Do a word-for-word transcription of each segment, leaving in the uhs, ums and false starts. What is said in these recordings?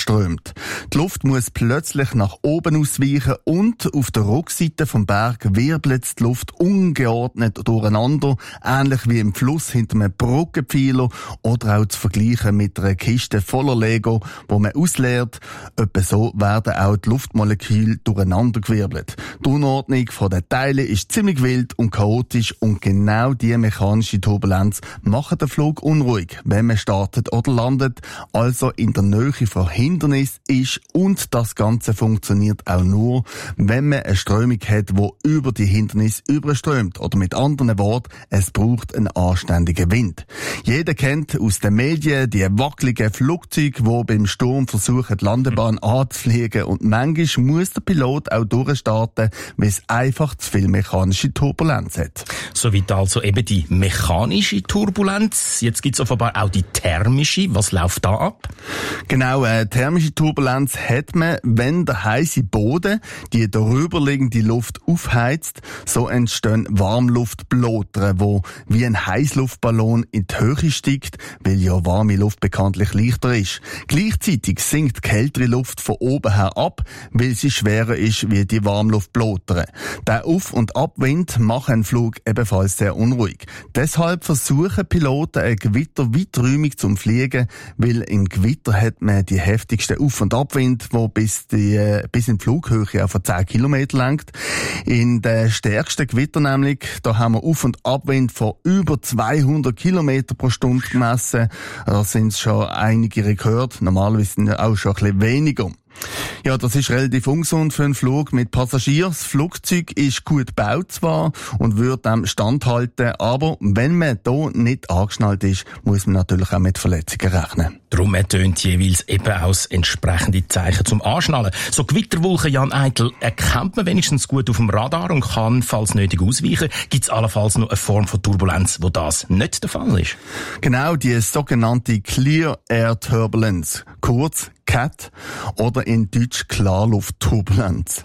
überströmt. Die Luft muss plötzlich nach oben ausweichen und auf der Rückseite vom Berg wirbelt die Luft ungeordnet durcheinander, ähnlich wie im Fluss hinter einem Brückenpfeiler oder auch zu vergleichen mit einer Kiste voller Lego, wo man ausleert. Etwa so werden auch die Luftmoleküle durcheinandergewirbelt. Die Unordnung der Teile ist ziemlich wild und chaotisch und genau diese mechanische Turbulenz macht den Flug unruhig, wenn man startet oder landet, also in der Nähe von Hindernis ist, und das Ganze funktioniert auch nur, wenn man eine Strömung hat, die über die Hindernisse überströmt. Oder mit anderen Worten, es braucht einen anständigen Wind. Jeder kennt aus den Medien die wackeligen Flugzeuge, die beim Sturm versuchen, die Landebahn anzufliegen, und manchmal muss der Pilot auch durchstarten, weil es einfach zu viel mechanische Turbulenz hat. Soweit also eben die mechanische Turbulenz. Jetzt gibt es offenbar auch die thermische. Was läuft da ab? Genau, eine thermische Turbulenz hat man, wenn der heiße Boden die darüberliegende Luft aufheizt. So entstehen Warmluftblätter, wo wie ein Heißluftballon in die Höhe steigt, weil ja warme Luft bekanntlich leichter ist. Gleichzeitig sinkt kältere Luft von oben her ab, weil sie schwerer ist wie die Warmluftblätter. Der Auf- und Abwind macht einen Flug ebenfalls sehr unruhig. Deshalb versuchen Piloten ein Gewitter weiträumig zum Fliegen, weil im Gewitter hat man die heftigsten Auf- und Abwind, wo bis, die, bis in die Flughöhe auf zehn Kilometer lenkt. In den stärksten Gewitter nämlich, da haben wir Auf- und Abwind von über zweihundert Kilometer pro Stunde gemessen. Da sind es schon einige Rekorde, normalerweise sind es auch schon ein bisschen weniger. Ja, das ist relativ ungesund für einen Flug mit Passagieren. Das Flugzeug ist gut gebaut zwar und würde dem standhalten, aber wenn man hier nicht angeschnallt ist, muss man natürlich auch mit Verletzungen rechnen. Darum ertönt jeweils eben auch das entsprechende Zeichen zum Anschnallen. So Gewitterwolken, Jan Eitel, erkennt man wenigstens gut auf dem Radar und kann, falls nötig, ausweichen. Gibt es allenfalls noch eine Form von Turbulenz, wo das nicht der Fall ist? Genau, die sogenannte Clear Air Turbulence, kurz C A T, oder in Deutsch Klarluftturbulenz.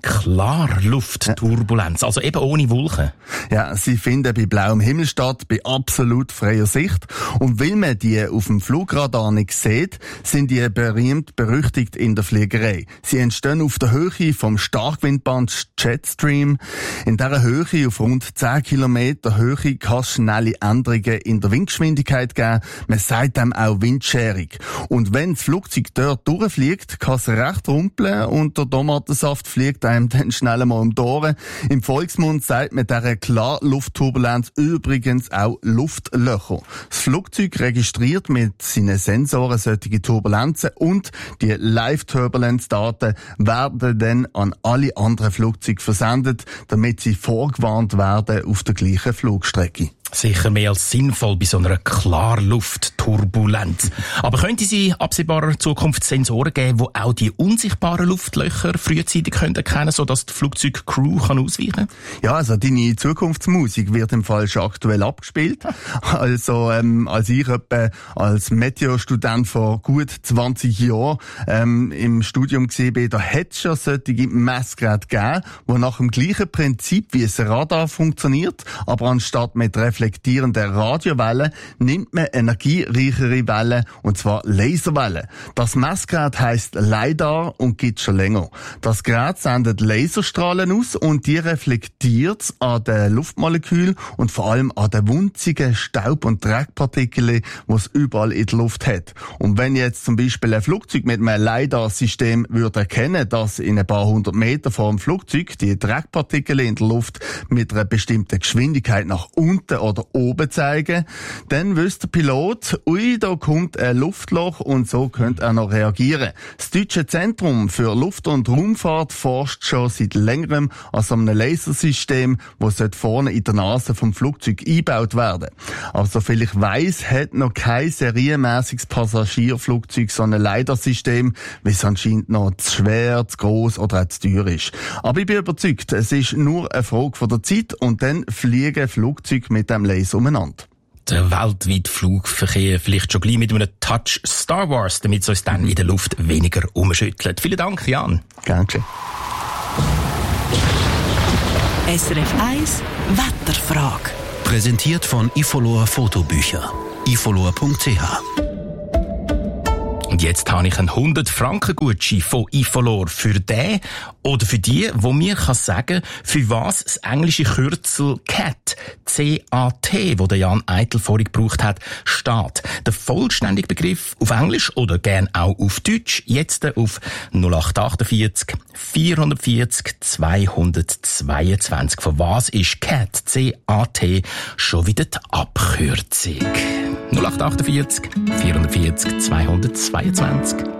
Klarluftturbulenz, also eben ohne Wolken. Ja, sie finden bei blauem Himmel statt, bei absolut freier Sicht. Und weil man die auf dem Flugradar nicht sieht, sind die berühmt berüchtigt in der Fliegerei. Sie entstehen auf der Höhe vom Starkwindband Jetstream. In dieser Höhe, auf rund zehn Kilometer Höhe, kann es schnelle Änderungen in der Windgeschwindigkeit geben. Man sagt dem auch Windscherung. Und wenn das Flugzeug dort durchfliegt, kann es recht rumpeln und der Tomatensaft fliegt einem dann schnell mal um die Ohren. Im Volksmund sagt man dieser Klarluftturbulenz übrigens auch Luftlöcher. Das Flugzeug registriert mit seinen Sensoren solche Turbulenzen und die Live-Turbulence-Daten werden dann an alle anderen Flugzeuge versendet, damit sie vorgewarnt werden auf der gleichen Flugstrecke. Sicher mehr als sinnvoll bei so einer Klarluftturbulenz. Aber könnte es in absehbarer Zukunft Sensoren geben, die auch die unsichtbaren Luftlöcher frühzeitig können erkennen, sodass die Flugzeugcrew kann ausweichen kann? Ja, also deine Zukunftsmusik wird im Fall schon aktuell abgespielt. Also ähm, als ich etwa als Meteorstudent vor gut zwanzig Jahren ähm, im Studium gesehen bin, da hätte es schon solche Messgeräte gegeben, die nach dem gleichen Prinzip wie ein Radar funktioniert, aber anstatt mit reflektierenden Radiowellen nimmt man energiereichere Wellen, und zwar Laserwellen. Das Messgerät heisst LiDAR und gibt schon länger. Das Gerät sendet Laserstrahlen aus und die reflektiert es an den Luftmolekülen und vor allem an den winzigen Staub- und Dreckpartikeln, die es überall in der Luft hat. Und wenn jetzt zum Beispiel ein Flugzeug mit einem LiDAR-System würde erkennen, dass in ein paar hundert Meter vor dem Flugzeug die Dreckpartikel in der Luft mit einer bestimmten Geschwindigkeit nach unten oder oben zeigen, dann wüsste der Pilot, ui, da kommt ein Luftloch, und so könnte er noch reagieren. Das Deutsche Zentrum für Luft- und Raumfahrt forscht schon seit längerem an so einem Lasersystem, das vorne in der Nase vom Flugzeug eingebaut werden. Aber soviel ich weiss, hat noch kein serienmäßiges Passagierflugzeug so ein LiDAR-System, weil es anscheinend noch zu schwer, zu gross oder auch zu teuer ist. Aber ich bin überzeugt, es ist nur eine Frage von der Zeit, und dann fliegen Flugzeuge mit dem Laser umeinander. Der weltweite Flugverkehr vielleicht schon gleich mit einem Touch Star Wars, damit es uns dann in der Luft weniger umschüttelt. Vielen Dank, Jan. Gern geschehen. S R F eins Wetterfrage. Präsentiert von Ifolor Fotobücher. ifolor punkt c h. Und jetzt habe ich einen hundert-Franken-Gutschein von Ifolor für den oder für die, wo mir kann sagen, für was das englische Kürzel C A T, C A T, wo der Jan Eitel vorhin gebraucht hat, steht. Der vollständige Begriff auf Englisch oder gern auch auf Deutsch, jetzt auf null acht achtundvierzig vierhundertvierzig zweihundertzweiundzwanzig. Von was ist C A T, C A T schon wieder die Abkürzung? null acht achtundvierzig vierhundertvierzig zweihundertzweiundzwanzig.